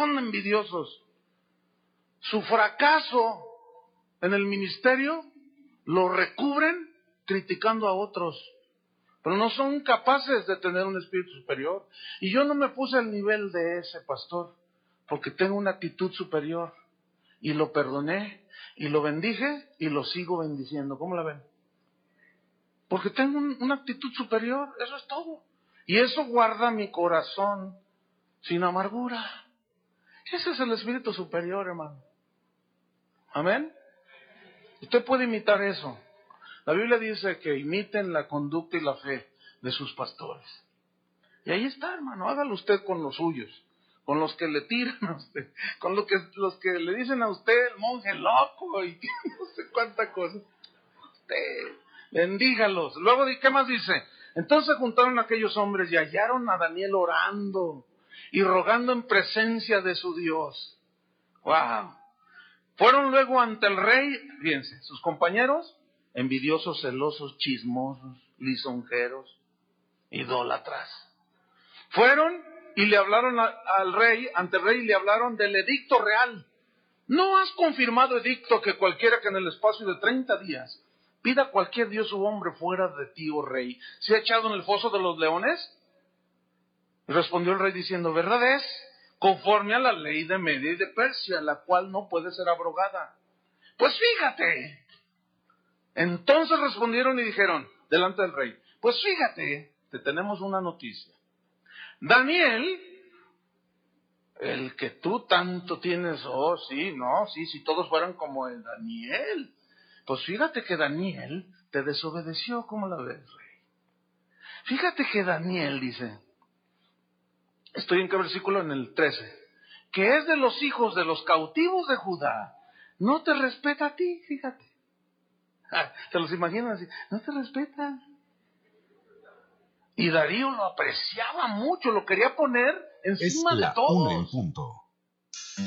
son envidiosos. Su fracaso en el ministerio lo recubren criticando a otros, pero no son capaces de tener un espíritu superior. Y yo no me puse al nivel de ese pastor, porque tengo una actitud superior, y lo perdoné, y lo bendije, y lo sigo bendiciendo. ¿Cómo la ven? Porque tengo una actitud superior, eso es todo. Y eso guarda mi corazón sin amargura. Ese es el espíritu superior, hermano. ¿Amén? Usted puede imitar eso. La Biblia dice que imiten la conducta y la fe de sus pastores. Y ahí está, hermano, hágalo usted con los suyos, con los que le tiran a usted, con los que le dicen a usted el monje loco y no sé cuánta cosa. Usted, bendígalos. Luego, ¿qué más dice? Entonces juntaron a aquellos hombres y hallaron a Daniel orando y rogando en presencia de su Dios. ¡Wow! Fueron luego ante el rey, fíjense, sus compañeros, envidiosos, celosos, chismosos, lisonjeros, idólatras. Fueron y le hablaron al rey, ante el rey, y le hablaron del edicto real. ¿No has confirmado edicto que cualquiera que en el espacio de 30 días pida a cualquier dios u hombre fuera de ti, oh rey, sea echado en el foso de los leones? Y respondió el rey diciendo, verdad es, conforme a la ley de Media y de Persia, la cual no puede ser abrogada. Pues fíjate. Entonces respondieron y dijeron delante del rey, pues fíjate, te tenemos una noticia. Daniel, el que tú tanto tienes, si todos fueran como el Daniel. Pues fíjate que Daniel te desobedeció, ¿cómo la ves, rey? Fíjate que Daniel dice, estoy en qué versículo, en el 13, que es de los hijos de los cautivos de Judá, no te respeta a ti, fíjate. ¿Te los imaginan así? No te respeta. Y Darío lo apreciaba mucho, lo quería poner encima de todo. Es la 1:00 PM.